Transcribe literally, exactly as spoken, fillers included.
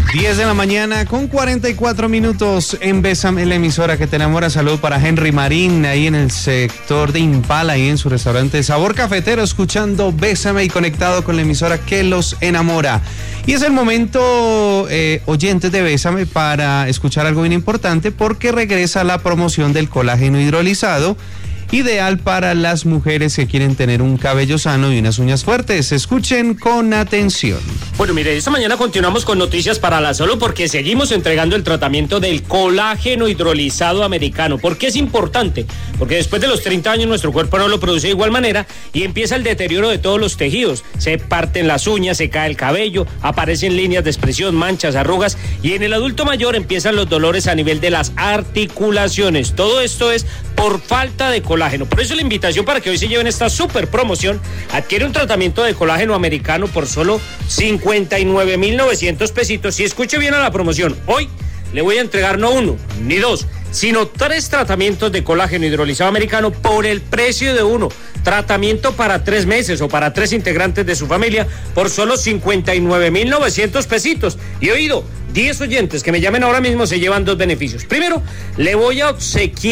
diez de la mañana con cuarenta y cuatro minutos en Bésame, la emisora que te enamora. Salud para Henry Marín, ahí en el sector de Impala, ahí en su restaurante Sabor Cafetero, escuchando Bésame y conectado con la emisora que los enamora. Y es el momento, eh, oyentes de Bésame, para escuchar algo bien importante, porque regresa la promoción del colágeno hidrolizado, ideal para las mujeres que quieren tener un cabello sano y unas uñas fuertes. Escuchen con atención. Bueno, mire, esta mañana continuamos con noticias para la salud porque seguimos entregando el tratamiento del colágeno hidrolizado americano. ¿Por qué es importante? Porque después de los treinta años nuestro cuerpo no lo produce de igual manera y empieza el deterioro de todos los tejidos. Se parten las uñas, se cae el cabello, aparecen líneas de expresión, manchas, arrugas, y en el adulto mayor empiezan los dolores a nivel de las articulaciones. Todo esto es por falta de colágeno. Por eso la invitación para que hoy se lleven esta super promoción: adquiere un tratamiento de colágeno americano por solo cincuenta y nueve mil novecientos pesitos. Y escuche bien a la promoción: hoy le voy a entregar no uno, ni dos, sino tres tratamientos de colágeno hidrolizado americano por el precio de uno. Tratamiento para tres meses o para tres integrantes de su familia por solo cincuenta y nueve mil novecientos pesitos. Y oído, diez oyentes que me llamen ahora mismo se llevan dos beneficios. Primero, le voy a obsequiar